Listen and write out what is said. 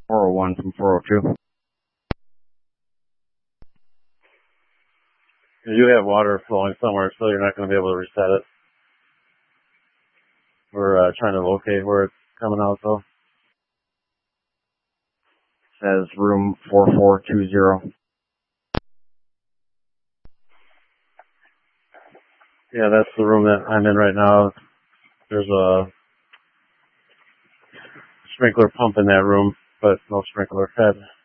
401 from 402. You have water flowing somewhere, so you're not going to be able to reset it. We're trying to locate where it's coming out, though. It says room 4420. Yeah, that's the room that I'm in right now. There's a sprinkler pump in that room, but no sprinkler fed.